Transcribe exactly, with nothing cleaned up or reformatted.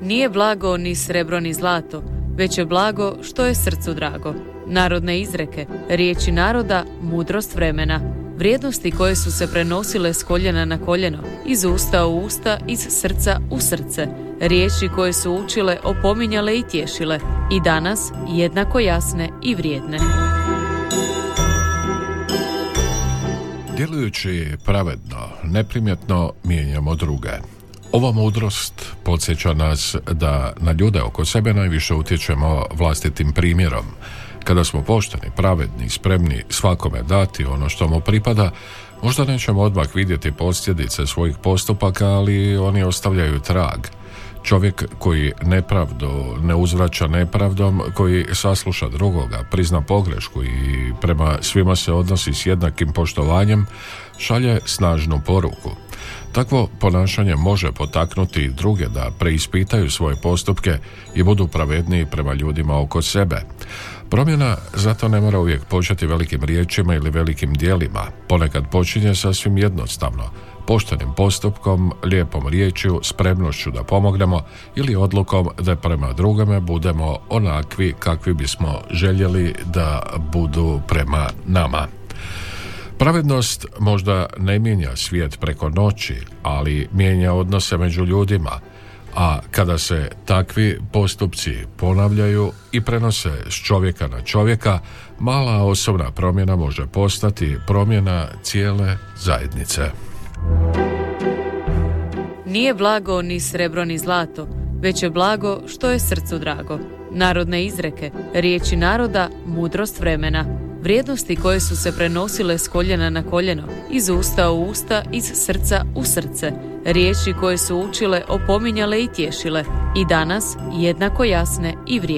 Nije blago ni srebro ni zlato, već je blago što je srcu drago. Narodne izreke, riječi naroda, mudrost vremena, vrijednosti koje su se prenosile s koljena na koljeno, iz usta u usta, iz srca u srce, riječi koje su učile, opominjale i tješile, i danas jednako jasne i vrijedne. Djelujući pravedno, neprimjetno mijenjamo druge. Ova mudrost podsjeća nas da na ljude oko sebe najviše utječemo vlastitim primjerom. Kada smo pošteni, pravedni, spremni svakome dati ono što mu pripada, možda nećemo odmah vidjeti posljedice svojih postupaka, ali oni ostavljaju trag. Čovjek koji nepravdu ne uzvraća nepravdom, koji sasluša drugoga, prizna pogrešku i prema svima se odnosi s jednakim poštovanjem, šalje snažnu poruku. Takvo ponašanje može potaknuti druge da preispitaju svoje postupke i budu pravedniji prema ljudima oko sebe. Promjena zato ne mora uvijek početi velikim riječima ili velikim djelima. Ponekad počinje sasvim jednostavno, poštenim postupkom, lijepom riječju, spremnošću da pomognemo ili odlukom da prema drugome budemo onakvi kakvi bismo željeli da budu prema nama. Pravednost možda ne mijenja svijet preko noći, ali mijenja odnose među ljudima, a kada se takvi postupci ponavljaju i prenose s čovjeka na čovjeka, mala osobna promjena može postati promjena cijele zajednice. Nije blago ni srebro ni zlato, već je blago što je srcu drago. Narodne izreke, riječi naroda, mudrost vremena, vrijednosti koje su se prenosile s koljena na koljeno, iz usta u usta, iz srca u srce, riječi koje su učile, opominjale i tješile, i danas jednako jasne i vrijedne.